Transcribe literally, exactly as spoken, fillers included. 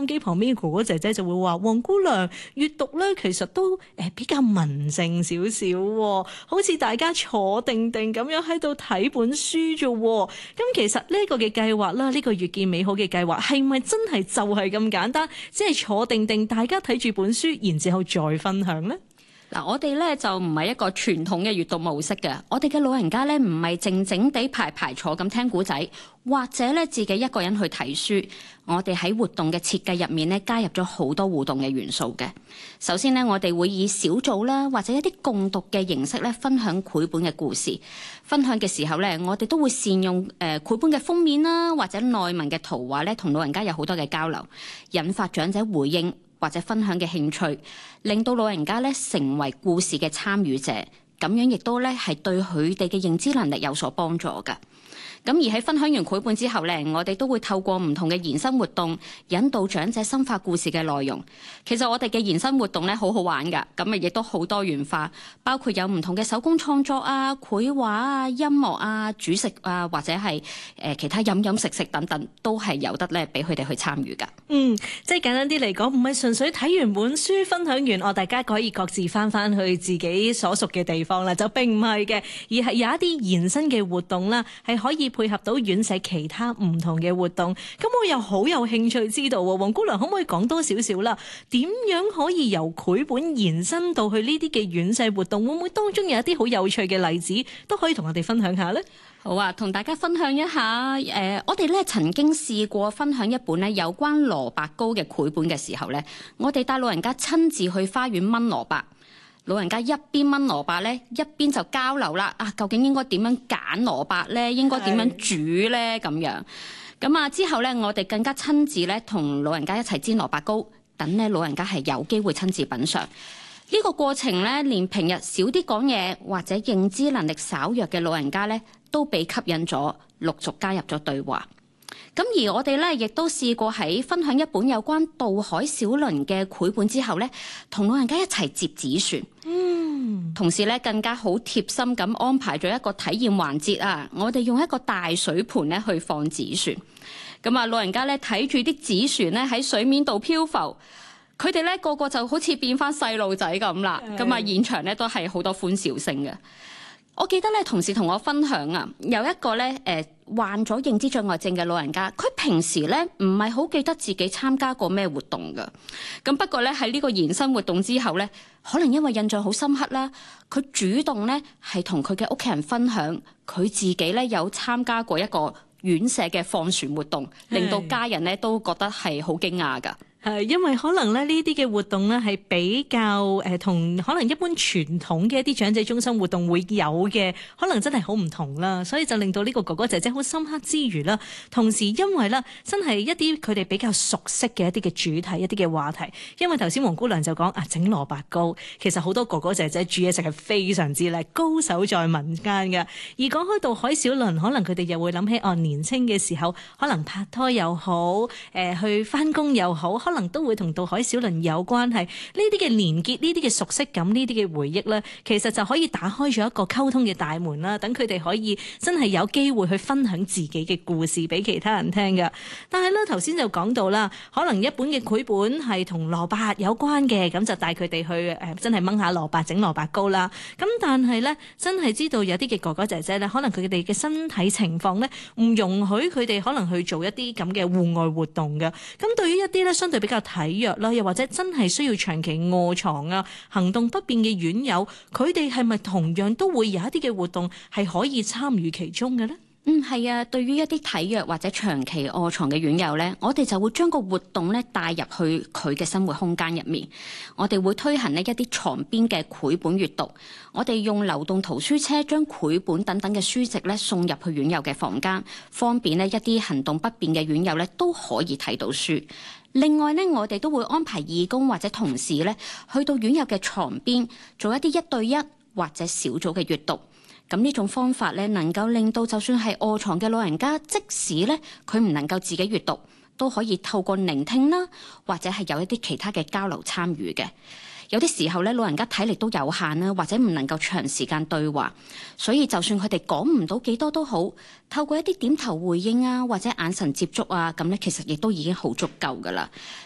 音機旁邊嘅哥哥姐姐就會話：黃姑娘閱讀咧，其實都誒比較文靜少少，好似大家坐定定咁樣喺度睇本書啫。咁其實呢個嘅計劃啦，呢個越見美好嘅計劃，係咪真係就係咁簡單？只係坐定定，大家睇住本書，然之後再分享呢？ 嗱，我哋咧就唔係一個傳統嘅閱讀模式嘅，我哋嘅老人家咧唔係靜靜地排排坐咁聽古仔，或者咧自己一個人去睇書。我哋喺活動嘅設計入面咧加入咗好多互動嘅元素嘅。首先咧，我哋會以小組啦，或者一啲共讀嘅形式咧分享繪本嘅故事。分享嘅時候咧，我哋都會善用誒繪本嘅封面啦，或者內文嘅圖畫咧，同老人家有好多嘅交流，引發長者回應或者分享嘅興趣，令到老人家咧成為故事嘅參與者，咁樣亦都咧係對佢哋嘅認知能力有所幫助㗎。咁而喺分享完繪本之後咧，我哋都會透過唔同嘅延伸活動，引導長者深化故事嘅內容。其實我哋嘅延伸活動咧好好玩㗎，咁啊亦都好多元化，包括有唔同嘅手工創作啊、繪畫啊、音樂啊、煮食啊，或者係誒其他飲飲食食等等，都係有得咧俾佢哋去參與㗎。 嗯，即係簡單啲嚟講，唔係純粹睇完本書分享完，我大家可以各自翻翻去自己所屬嘅地方啦，就並唔係嘅，而係有一啲延伸嘅活動啦，係可以配合到院舍其他唔同嘅活動。咁我又好有興趣知道喎，黃姑娘可唔可以講多少少啦？點樣可以由繪本延伸到去呢啲嘅院舍活動？會唔會當中有一啲好有趣嘅例子都可以同我哋分享下呢？ 好啊，同大家分享一下。誒、呃，我哋咧曾經試過分享一本咧有關蘿蔔糕嘅繪本嘅時候咧，我哋帶老人家親自去花園炆蘿蔔。老人家一邊炆蘿蔔咧，一邊就交流啦。啊，究竟應該點樣揀蘿蔔咧？應該點樣煮咧？咁樣咁啊，之後咧，我哋更加親自咧同老人家一齊煎蘿蔔糕，等咧老人家係有機會親自品嚐。呢個過程咧，連平日少啲講嘢或者認知能力稍弱嘅老人家咧，都被吸引咗，陸續加入咗對話。咁而我哋咧，亦都試過喺分享一本有關渡海小輪嘅繪本之後咧，同老人家一齊接紙船。嗯，同時咧更加好貼心咁安排咗一個體驗環節啊！我哋用一個大水盆咧去放紙船。咁啊，老人家咧睇住啲紙船咧喺水面度漂浮，佢哋咧個個就好似變翻細路仔咁啦。咁啊，現場咧都係好多歡笑聲嘅。我記得咧，同事同我分享啊，有一個咧誒、呃、患咗認知障礙症嘅老人家，佢平時咧唔係好記得自己參加過咩活動㗎。咁不過咧喺呢個延伸活動之後咧，可能因為印象好深刻啦，佢主動咧係同佢嘅屋企人分享，佢自己咧有參加過一個院舍嘅放船活動，令到家人咧都覺得係好驚訝㗎。 係，因為可能咧呢啲嘅活動咧係比較誒同、呃、可能一般傳統嘅一啲長者中心活動會有嘅，可能真係好唔同啦，所以就令到呢個哥哥姐姐好深刻之餘啦，同時因為咧真係一啲佢哋比較熟悉嘅一啲嘅主題、一啲嘅話題。因為頭先黃姑娘就講啊，整蘿蔔糕，其實好多哥哥姐姐煮嘢食係非常之叻，高手在民間嘅。而講開渡海小輪，可能佢哋又會諗起哦，年青嘅時候可能拍拖又好，誒、呃、去返工又好，可能都會同渡海小輪有關係。呢啲嘅連結，呢啲嘅熟悉感，呢啲嘅回憶咧，其實就可以打開咗一個溝通嘅大門啦。等佢哋可以真係有機會去分享自己嘅故事俾其他人聽㗎。但係咧，頭先就講到啦，可能一本嘅繪本係同蘿蔔有關嘅，咁就帶佢哋去誒，真係掹下蘿蔔整蘿蔔糕啦。咁但係咧，真係知道有啲嘅哥哥姐姐咧，可能佢哋嘅身體情況咧，唔容許佢哋可能去做一啲咁嘅戶外活動嘅。咁對於一啲咧相對比較體弱啦，又或者真係需要長期臥床啊、行動不便嘅院友，佢哋係咪同樣都會有一啲嘅活動係可以參與其中嘅呢？ 嗯，係啊，對於一啲體弱或者長期臥床嘅院友咧，我哋就會將個活動咧帶入去佢嘅生活空間入面。我哋會推行呢一啲床邊嘅繪本閱讀，我哋用流動圖書車將繪本等等嘅書籍咧送入去院友嘅房間，方便呢一啲行動不便嘅院友咧都可以睇到書。另外咧，我哋都會安排義工或者同事咧去到院友嘅床邊做一啲一對一或者小組嘅閱讀。咁呢種方法咧，能夠令到就算係臥床嘅老人家，即使咧佢唔能夠自己閱讀，都可以透過聆聽啦，或者係有一啲其他嘅交流參與嘅。有啲時候咧，老人家體力都有限啦，或者唔能夠長時間對話，所以就算佢哋講唔到幾多都好，透過一啲點頭回應啊，或者眼神接觸啊，咁咧其實亦都已經好足夠噶啦。